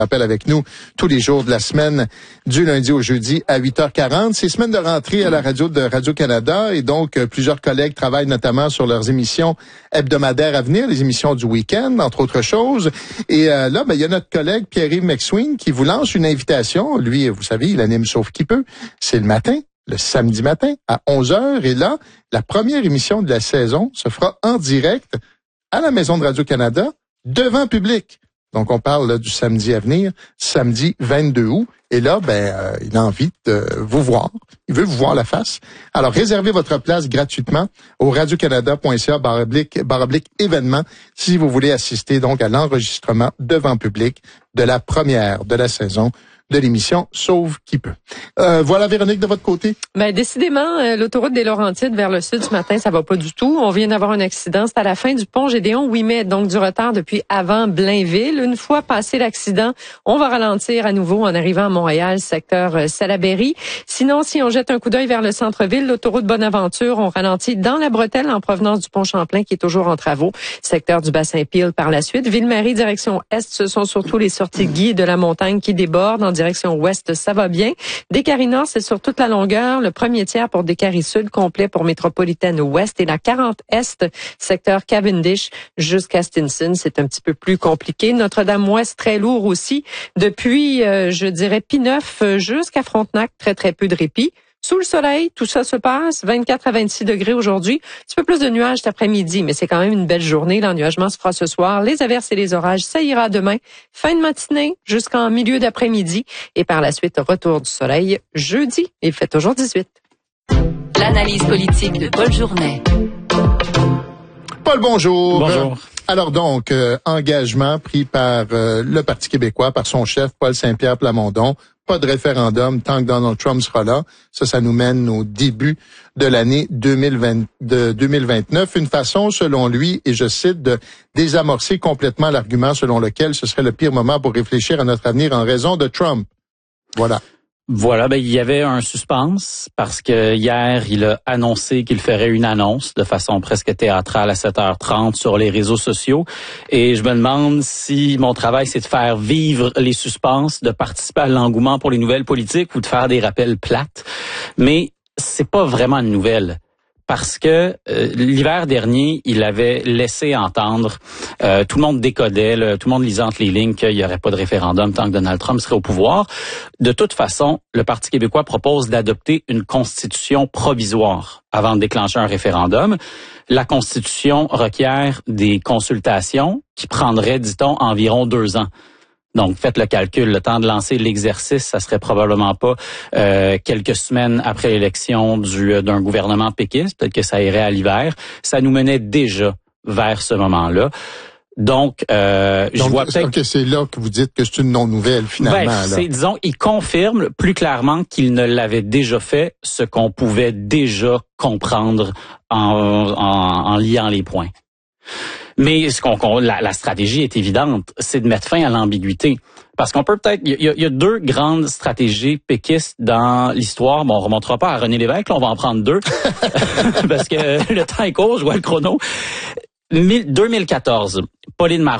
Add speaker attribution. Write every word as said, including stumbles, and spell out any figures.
Speaker 1: Rappelle avec nous tous les jours de la semaine, du lundi au jeudi à huit heures quarante. C'est semaine de rentrée à la radio de Radio-Canada et donc euh, plusieurs collègues travaillent notamment sur leurs émissions hebdomadaires à venir, les émissions du week-end, entre autres choses. Et euh, là, ben, il y a notre collègue Pierre-Yves McSween qui vous lance une invitation. Lui, vous savez, il anime Sauf qui peut. C'est le matin, le samedi matin à onze heures. Et là, la première émission de la saison se fera en direct à la Maison de Radio-Canada devant public. Donc, on parle là, du samedi à venir, samedi vingt-deux août. Et là, ben, euh, il a envie de vous voir. Il veut vous voir la face. Alors, réservez votre place gratuitement au radiocanada.ca barre oblique, barre oblique événement si vous voulez assister donc à l'enregistrement devant public de la première de la saison de l'émission Sauve qui peut. Euh, voilà, Véronique, de votre côté?
Speaker 2: Ben, décidément, euh, l'autoroute des Laurentides vers le sud ce matin, ça va pas du tout. On vient d'avoir un accident. C'est à la fin du pont Gédéon Ouimet, donc du retard depuis avant Blainville. Une fois passé l'accident, on va ralentir à nouveau en arrivant à Montréal, secteur euh, Salaberry. Sinon, si on jette un coup d'œil vers le centre-ville, l'autoroute Bonaventure, on ralentit dans la bretelle en provenance du pont Champlain qui est toujours en travaux. Secteur du bassin Peel par la suite. Ville-Marie, direction est, ce sont surtout les sorties de Guy de la montagne qui débordent. En direction ouest, ça va bien. Décarie Nord, c'est sur toute la longueur. Le premier tiers pour Décarie Sud, complet pour Métropolitaine Ouest. Et la quarante Est, secteur Cavendish jusqu'à Stinson, c'est un petit peu plus compliqué. Notre-Dame-Ouest, très lourd aussi. Depuis, euh, je dirais, P-neuf jusqu'à Frontenac, très, très peu de répit. Sous le soleil, tout ça se passe. vingt-quatre à vingt-six degrés aujourd'hui. Un petit peu plus de nuages cet après-midi, mais c'est quand même une belle journée. L'ennuagement se fera ce soir. Les averses et les orages, ça ira demain. Fin de matinée jusqu'en milieu d'après-midi. Et par la suite, retour du soleil jeudi. Il fait toujours dix-huit.
Speaker 3: L'analyse politique de Paul Journet.
Speaker 1: Paul, bonjour.
Speaker 4: Bonjour.
Speaker 1: Alors donc, euh, engagement pris par euh, le Parti québécois, par son chef, Paul Saint-Pierre Plamondon. Pas de référendum tant que Donald Trump sera là. Ça, ça nous mène au début de l'année deux mille vingt, de deux mille vingt-neuf. Une façon, selon lui, et je cite, de désamorcer complètement l'argument selon lequel ce serait le pire moment pour réfléchir à notre avenir en raison de Trump. Voilà.
Speaker 4: Voilà, ben il y avait un suspense parce que hier, il a annoncé qu'il ferait une annonce de façon presque théâtrale à sept heures trente sur les réseaux sociaux. Et je me demande si mon travail, c'est de faire vivre les suspens, de participer à l'engouement pour les nouvelles politiques ou de faire des rappels plates. Mais c'est pas vraiment une nouvelle. Parce que euh, l'hiver dernier, il avait laissé entendre, euh, tout le monde décodait, là, tout le monde lisait entre les lignes qu'il n'y aurait pas de référendum tant que Donald Trump serait au pouvoir. De toute façon, le Parti québécois propose d'adopter une constitution provisoire avant de déclencher un référendum. La constitution requiert des consultations qui prendraient, dit-on, environ deux ans. Donc, faites le calcul. Le temps de lancer l'exercice, ça serait probablement pas euh, quelques semaines après l'élection du d'un gouvernement péquiste. Peut-être que ça irait à l'hiver. Ça nous menait déjà vers ce moment-là. Donc, euh,
Speaker 1: Donc,
Speaker 4: je vois peut-être
Speaker 1: que c'est là que vous dites que c'est une non-nouvelle, finalement.
Speaker 4: Ben,
Speaker 1: là.
Speaker 4: c'est, disons, il confirme plus clairement qu'il ne l'avait déjà fait, ce qu'on pouvait déjà comprendre en, en, en liant les points. Mais ce qu'on, la, la stratégie est évidente, c'est de mettre fin à l'ambiguïté. Parce qu'on peut peut-être, il y, y a deux grandes stratégies péquistes dans l'histoire. Bon, on remontera pas à René Lévesque, là, on va en prendre deux. Parce que le temps est court, je vois le chrono. deux mille quatorze, Pauline Marois